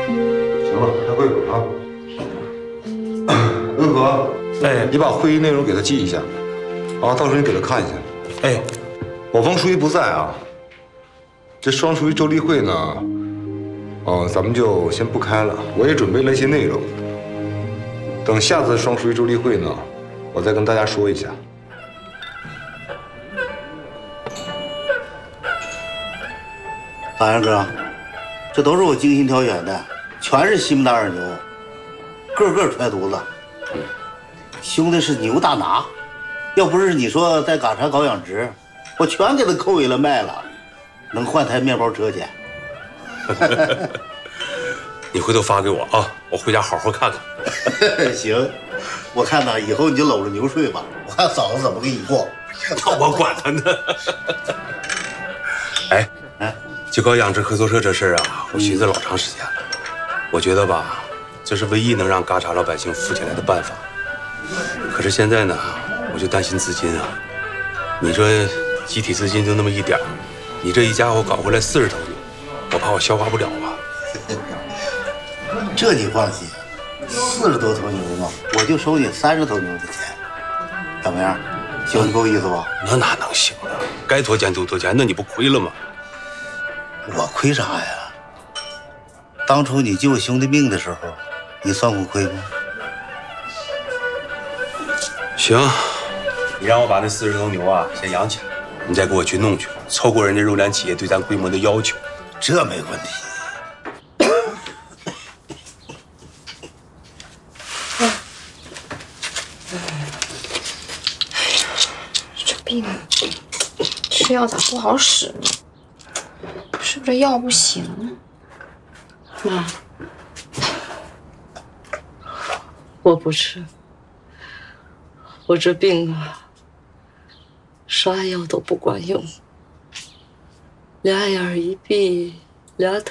行了，开会吧啊。恩和， 哎， 你把会议内容给他记一下，啊，到时候你给他看一下。 哎， 我方书记不在啊，这双十一周例会呢，咱们就先不开了。我也准备了一些内容，等下次双十一周例会呢，我再跟大家说一下。 大杨哥，这都是我精心挑选的，全是西门大二牛，个个揣犊子。兄弟是牛大拿，要不是你说在嘎查搞养殖，我全给他扣尾了卖了，能换台面包车钱。 你回头发给我啊，我回家好好看看。 行，我看呐，以后你就搂着牛睡吧，我看嫂子怎么给你过。 我管他呢。哎，就搞养殖合作社这事儿啊，我寻思老长时间了。我觉得吧，这是唯一能让嘎查老百姓富起来的办法。可是现在呢，我就担心资金啊。你说集体资金就那么一点儿，你这一家伙搞回来40头牛，我怕我消化不了啊。 这你放心，40多头牛嘛，我就收你30头牛的钱，怎么样？行，够意思吧？ 那哪能行啊？该多钱多多钱，那你不亏了吗？ 我亏啥呀？当初你救兄弟命的时候，你算过亏吗？ 行，你让我把那40头牛啊先养起来，你再给我去弄去，凑够人家肉联企业对咱规模的要求。 这没问题。 这病吃药咋不好使呢？是不是药不行啊？ 妈，我不吃，我这病啊，啥药都不管用，俩眼一闭，俩